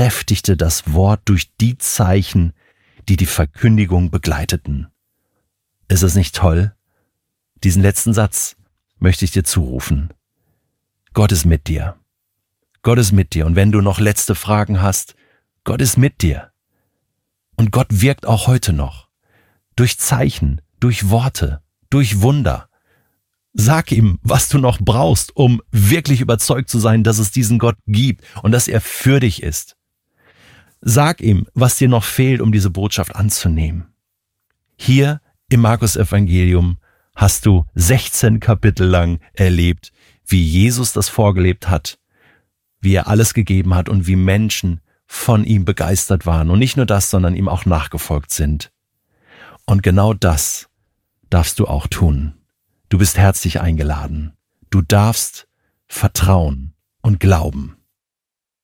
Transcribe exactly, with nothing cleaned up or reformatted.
bekräftigte das Wort durch die Zeichen, die die Verkündigung begleiteten. Ist es nicht toll? Diesen letzten Satz möchte ich dir zurufen. Gott ist mit dir. Gott ist mit dir. Und wenn du noch letzte Fragen hast, Gott ist mit dir. Und Gott wirkt auch heute noch. Durch Zeichen, durch Worte, durch Wunder. Sag ihm, was du noch brauchst, um wirklich überzeugt zu sein, dass es diesen Gott gibt und dass er für dich ist. Sag ihm, was dir noch fehlt, um diese Botschaft anzunehmen. Hier im Markus-Evangelium hast du sechzehn Kapitel lang erlebt, wie Jesus das vorgelebt hat, wie er alles gegeben hat und wie Menschen von ihm begeistert waren. Und nicht nur das, sondern ihm auch nachgefolgt sind. Und genau das darfst du auch tun. Du bist herzlich eingeladen. Du darfst vertrauen und glauben.